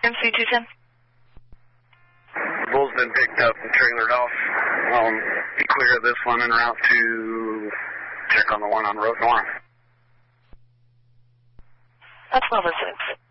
MC210. Bull's been picked up and trailered off. Be clear of this one en route to check on the one on Road North. That's Nova 6.